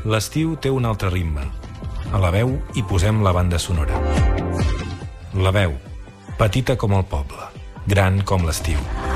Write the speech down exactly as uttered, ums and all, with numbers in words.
L'estiu té un altre ritme. A la veu hi posem la banda sonora. La veu, petita com el poble, gran com l'estiu.